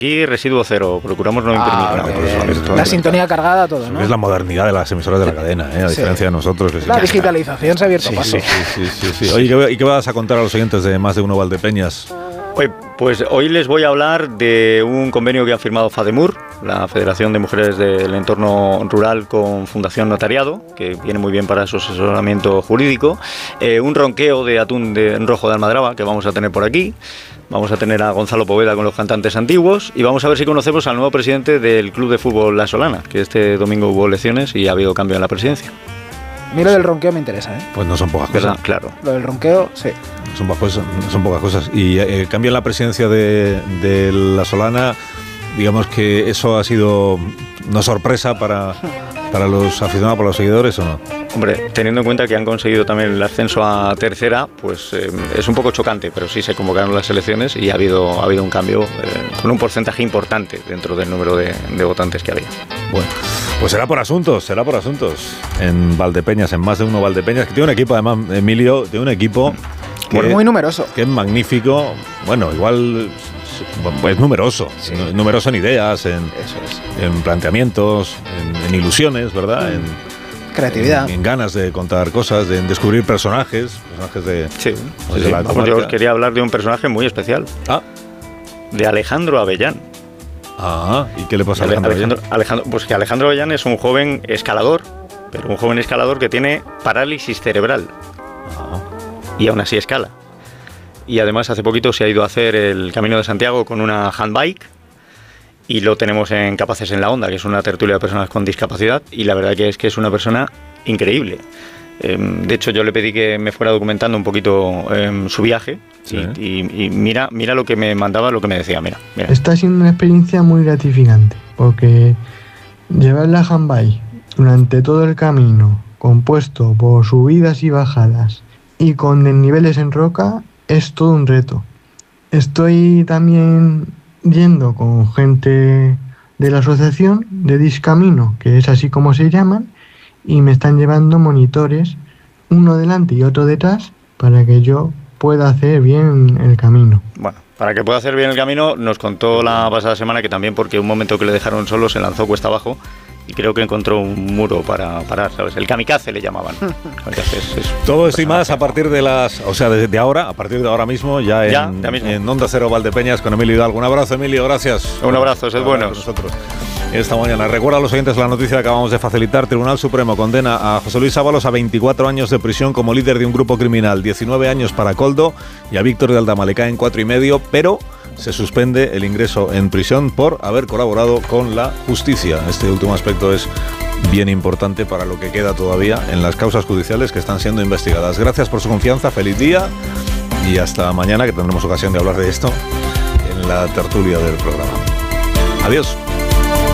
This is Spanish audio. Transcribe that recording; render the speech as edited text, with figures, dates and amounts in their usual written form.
Y residuo cero, procuramos no imprimir nada. La sintonía cargada, todo, ¿no? Es la modernidad de las emisoras de la cadena, a diferencia de nosotros. La digitalización se ha abierto paso. Sí. Oye, ¿y qué vas a contar a los oyentes de Más de Uno Valdepeñas? Pues hoy les voy a hablar de un convenio que ha firmado FADEMUR, la Federación de Mujeres del Entorno Rural, con Fundación Notariado, que viene muy bien para su asesoramiento jurídico, un ronqueo de atún rojo de almadraba que vamos a tener por aquí. Vamos a tener a Gonzalo Poveda con los cantantes antiguos y vamos a ver si conocemos al nuevo presidente del Club de Fútbol La Solana, que este domingo hubo elecciones y ha habido cambio en la presidencia. A mí lo del ronqueo me interesa, ¿eh? Pues no son pocas cosas. Claro. Lo del ronqueo, sí. Son pocas cosas. Y cambio en la presidencia de La Solana, digamos que eso ha sido una sorpresa para los aficionados, para los seguidores, ¿o no? Hombre, teniendo en cuenta que han conseguido también el ascenso a tercera, pues es un poco chocante, pero sí se convocaron las elecciones y ha habido un cambio con un porcentaje importante dentro del número de votantes que había. Bueno, pues será por asuntos. En Valdepeñas, en Más de Uno Valdepeñas, que tiene un equipo, además, Emilio, tiene un equipo muy numeroso. Que es magnífico. Bueno, igual es numeroso. Sí. Numeroso en ideas, en planteamientos, en ilusiones, ¿verdad? Creatividad. En ganas de contar cosas, de descubrir personajes de... Sí. Vamos, yo os quería hablar de un personaje muy especial. De Alejandro Avellán. ¿Y qué le pasa a Alejandro Avellán? Pues que Alejandro Avellán es un joven escalador, pero un joven escalador que tiene parálisis cerebral. Y aún así escala. Y además hace poquito se ha ido a hacer el Camino de Santiago con una handbike. Y lo tenemos en Capaces en la Onda, que es una tertulia de personas con discapacidad, y la verdad que es una persona increíble. De hecho, yo le pedí que me fuera documentando un poquito su viaje, sí. y mira lo que me mandaba, lo que me decía, mira. Está siendo una experiencia muy gratificante, porque llevar la handbike durante todo el camino, compuesto por subidas y bajadas, y con desniveles en roca, es todo un reto. Estoy también yendo con gente de la asociación de Discamino, que es así como se llaman, y me están llevando monitores, uno delante y otro detrás, para que yo pueda hacer bien el camino. Bueno, para que pueda hacer bien el camino, nos contó la pasada semana que también, porque un momento que le dejaron solo, se lanzó cuesta abajo y creo que encontró un muro para parar, ¿sabes? El kamikaze le llamaban. Todo esto y más a partir de desde ahora, a partir de ahora mismo, en Onda Cero Valdepeñas con Emilio Hidalgo. Un abrazo, Emilio, gracias. Un abrazo, sed buenos. Nosotros. Esta mañana. Recuerda a los oyentes la noticia que acabamos de facilitar. Tribunal Supremo condena a José Luis Ábalos a 24 años de prisión como líder de un grupo criminal, 19 años para Coldo, y a Víctor de Aldama le caen 4,5, pero se suspende el ingreso en prisión por haber colaborado con la justicia. Este último aspecto es bien importante para lo que queda todavía en las causas judiciales que están siendo investigadas. Gracias por su confianza, feliz día y hasta mañana, que tendremos ocasión de hablar de esto en la tertulia del programa. Adiós.